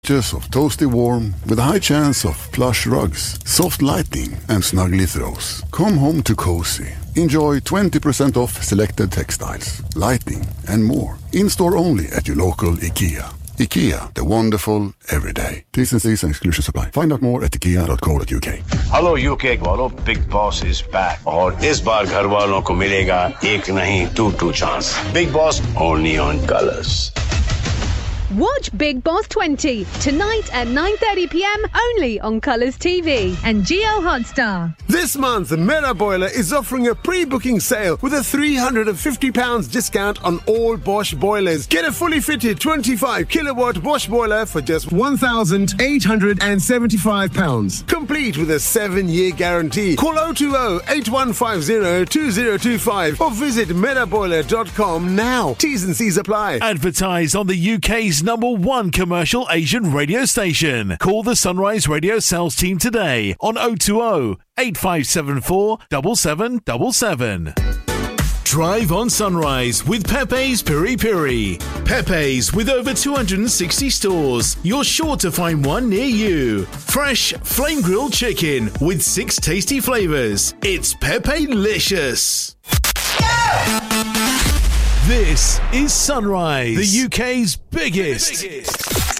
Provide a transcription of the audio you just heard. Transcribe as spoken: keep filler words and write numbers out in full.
Just of toasty warm with a high chance of plush rugs, soft lighting and snuggly throws. Come home to cozy. Enjoy twenty percent off selected textiles, lighting and more. In-store only at your local IKEA. IKEA, the wonderful everyday. T's and C's and exclusions apply. Find out more at ikea dot co dot uk. Hello U K वालों, Big Boss is back. और इस बार घर वालों को मिलेगा एक नहीं two two chance. Big Boss only on Colors. Watch Big Boss twenty tonight at nine thirty p.m. only on Colours T V and Geo Hotstar. This month, Mera Boiler is offering a pre-booking sale with a three hundred fifty pounds discount on all Bosch boilers. Get a fully fitted twenty-five kilowatt Bosch boiler for just one thousand eight hundred seventy-five pounds. Complete with a seven-year guarantee. Call oh two oh, eight one five oh, two oh two five or visit mera boiler dot com now. T's and C's apply. Advertise on the U K's number one commercial Asian radio station. Call the Sunrise Radio sales team today on oh two oh, eight five seven four, seven seven seven seven. Drive on Sunrise with Pepe's Piri Piri. Pepe's with over two hundred sixty stores. You're sure to find one near you. Fresh flame grilled chicken with six tasty flavors. It's Pepe-licious. Yeah! This is Sunrise, the U K's biggest, biggest.